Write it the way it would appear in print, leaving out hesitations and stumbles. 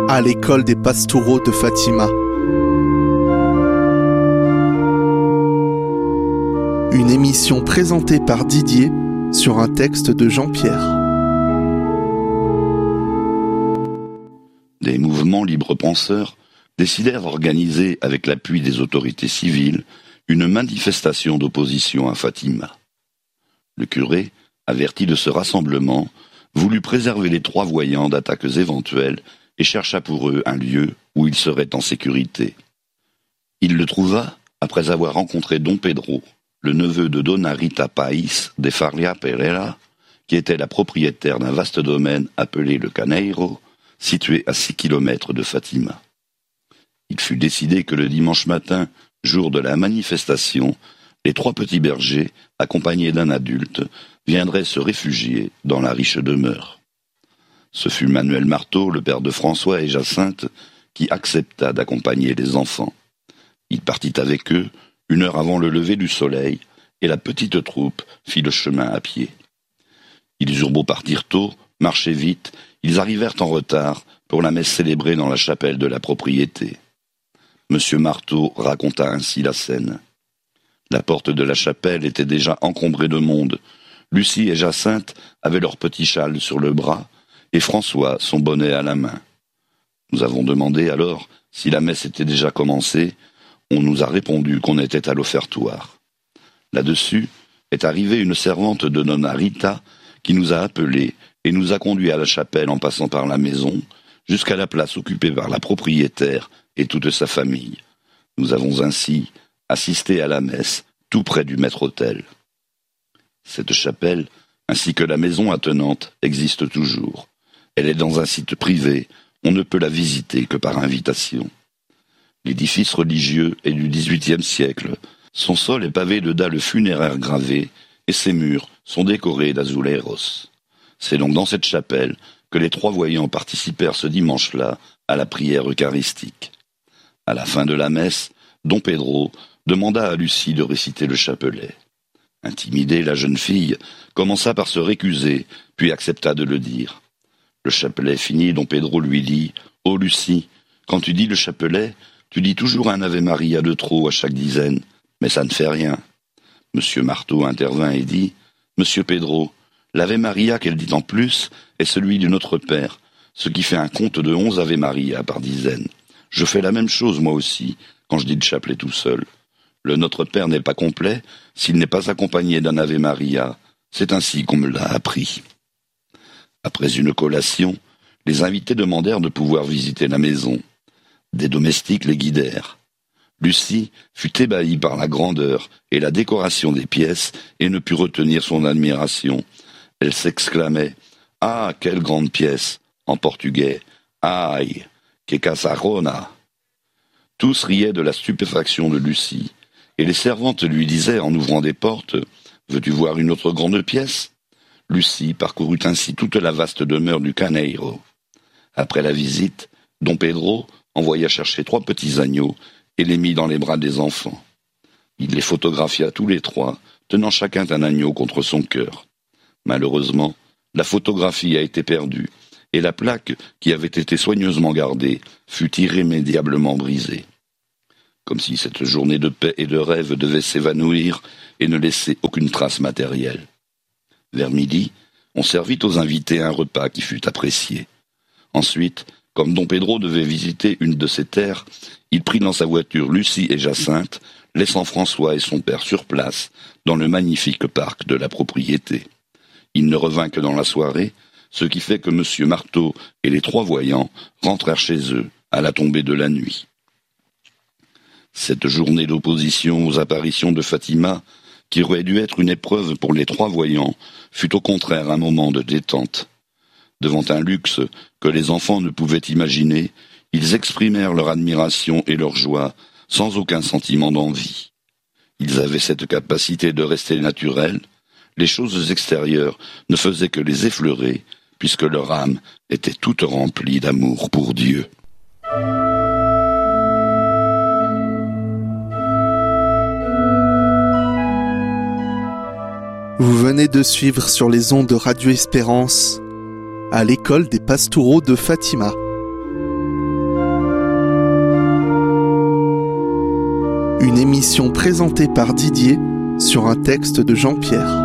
à l'école des Pastoureaux de Fatima. Une émission présentée par Didier sur un texte de Jean-Pierre. Des mouvements libre-penseurs décidèrent d'organiser, avec l'appui des autorités civiles, une manifestation d'opposition à Fatima. Le curé, averti de ce rassemblement, voulut préserver les trois voyants d'attaques éventuelles et chercha pour eux un lieu où ils seraient en sécurité. Il le trouva après avoir rencontré Don Pedro, le neveu de Dona Rita País de Faria Pereira, qui était la propriétaire d'un vaste domaine appelé le Caneiro, situé à 6 kilomètres de Fatima. Il fut décidé que le dimanche matin, jour de la manifestation, les trois petits bergers, accompagnés d'un adulte, viendraient se réfugier dans la riche demeure. Ce fut Manuel Marteau, le père de François et Jacinthe, qui accepta d'accompagner les enfants. Il partit avec eux 1 heure avant le lever du soleil, et la petite troupe fit le chemin à pied. Ils eurent beau partir tôt, marcher vite, ils arrivèrent en retard pour la messe célébrée dans la chapelle de la propriété. Monsieur Marteau raconta ainsi la scène. La porte de la chapelle était déjà encombrée de monde. Lucie et Jacinthe avaient leur petit châle sur le bras, et François son bonnet à la main. Nous avons demandé alors si la messe était déjà commencée. On nous a répondu qu'on était à l'offertoire. Là-dessus est arrivée une servante de Dona Rita qui nous a appelés et nous a conduits à la chapelle en passant par la maison, jusqu'à la place occupée par la propriétaire et toute sa famille. Nous avons ainsi assisté à la messe, tout près du maître-autel. Cette chapelle, ainsi que la maison attenante, existe toujours. Elle est dans un site privé, on ne peut la visiter que par invitation. L'édifice religieux est du XVIIIe siècle. Son sol est pavé de dalles funéraires gravées et ses murs sont décorés d'azuleros. C'est donc dans cette chapelle que les trois voyants participèrent ce dimanche-là à la prière eucharistique. À la fin de la messe, Don Pedro demanda à Lucie de réciter le chapelet. Intimidée, la jeune fille commença par se récuser, puis accepta de le dire. Le chapelet fini, Don Pedro lui dit « Oh Lucie, quand tu dis le chapelet, tu dis toujours un Ave Maria de trop à chaque dizaine, mais ça ne fait rien. » Monsieur Marteau intervint et dit « Monsieur Pedro, l'Ave Maria qu'elle dit en plus est celui du Notre Père, ce qui fait un compte de 11 Ave Maria par dizaine. Je fais la même chose moi aussi, quand je dis le chapelet tout seul. Le Notre Père n'est pas complet s'il n'est pas accompagné d'un Ave Maria. C'est ainsi qu'on me l'a appris. » Après une collation, les invités demandèrent de pouvoir visiter la maison. Des domestiques les guidèrent. Lucie fut ébahie par la grandeur et la décoration des pièces et ne put retenir son admiration. Elle s'exclamait « Ah, quelle grande pièce !» en portugais « Aïe, que casarona !» Tous riaient de la stupéfaction de Lucie, et les servantes lui disaient en ouvrant des portes « Veux-tu voir une autre grande pièce ?» Lucie parcourut ainsi toute la vaste demeure du Caneiro. Après la visite, Don Pedro envoya chercher 3 petits agneaux et les mit dans les bras des enfants. Il les photographia tous les 3, tenant chacun un agneau contre son cœur. Malheureusement, la photographie a été perdue, et la plaque, qui avait été soigneusement gardée, fut irrémédiablement brisée. Comme si cette journée de paix et de rêve devait s'évanouir et ne laisser aucune trace matérielle. Vers midi, on servit aux invités un repas qui fut apprécié. Ensuite, comme Don Pedro devait visiter une de ses terres, il prit dans sa voiture Lucie et Jacinthe, laissant François et son père sur place, dans le magnifique parc de la propriété. Il ne revint que dans la soirée, ce qui fait que Monsieur Marteau et les 3 voyants rentrèrent chez eux à la tombée de la nuit. Cette journée d'opposition aux apparitions de Fatima, qui aurait dû être une épreuve pour les 3 voyants, fut au contraire un moment de détente. Devant un luxe que les enfants ne pouvaient imaginer, ils exprimèrent leur admiration et leur joie sans aucun sentiment d'envie. Ils avaient cette capacité de rester naturels, les choses extérieures ne faisaient que les effleurer, puisque leur âme était toute remplie d'amour pour Dieu. Vous venez de suivre sur les ondes de Radio Espérance à l'école des Pastoureaux de Fatima. Une émission présentée par Didier sur un texte de Jean-Pierre.